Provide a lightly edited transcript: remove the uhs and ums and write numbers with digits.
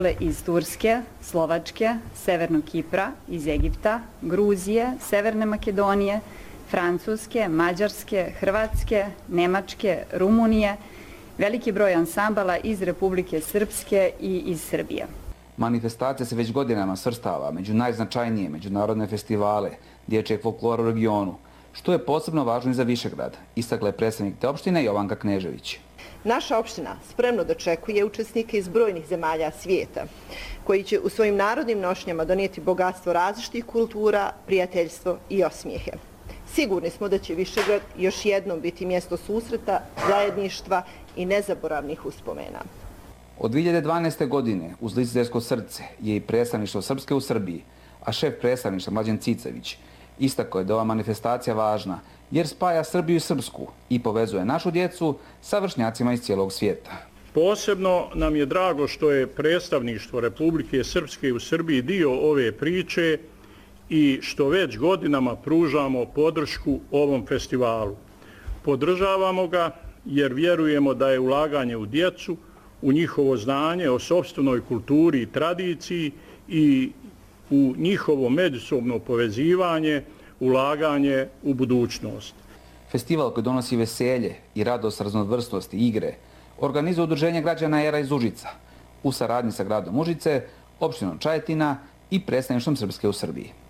iz Turske, Slovačke, Severnog Kipra, iz Egipta, Gruzije, Severne Makedonije, Francuske, Mađarske, Hrvatske, Nemačke, Rumunije, veliki broj ansambala iz Republike Srpske i iz Srbije. Manifestacija se već godinama svrstava među najznačajnije međunarodne festivale dječjeg folklora u regionu, što je posebno važno i za Višegrad, istakla je predstavnik te opštine Jovanka Knežević. Naša opština spremno dočekuje učesnike iz brojnih zemalja svijeta, koji će u svojim narodnim nošnjama donijeti bogatstvo različitih kultura, prijateljstvo i osmijehe. Sigurni smo da će Višegrad još jednom biti mjesto susreta, zajedništva i nezaboravnih uspomena. Od 2012. godine uz Licitersko srce je i predstavništvo Srpske u Srbiji, a šef predstavništva Mlađan Cicević istakao je da ova manifestacija važna jer spaja Srbiju i Srpsku i povezuje našu djecu sa vršnjacima iz cijelog svijeta. Posebno nam je drago što je predstavništvo Republike Srpske u Srbiji dio ove priče i što već godinama pružamo podršku ovom festivalu. Podržavamo ga jer vjerujemo da je ulaganje u djecu, u njihovo znanje o sopstvenoj kulturi i tradiciji i u njihovo međusobno povezivanje, ulaganje u budućnost. Festival koji donosi veselje i radost raznovrsnosti igre organizuje Udruženje građana Era iz Užica u saradnji sa gradom Užice, opštinom Čajetina i predstavništvom Srpske u Srbiji.